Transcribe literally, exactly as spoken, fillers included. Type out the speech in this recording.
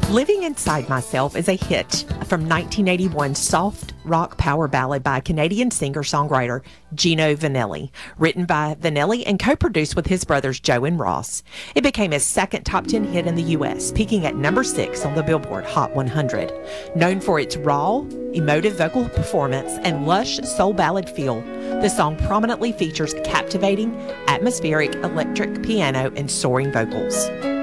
Living Inside Myself is a hit from nineteen eighty-one soft rock power ballad by Canadian singer-songwriter Gino Vanelli, written by Vanelli and co-produced with his brothers Joe and Ross. It became his second top ten hit in the U S, peaking at number six on the Billboard Hot one hundred. Known for its raw, emotive vocal performance and lush soul ballad feel, the song prominently features captivating, atmospheric electric piano and soaring vocals.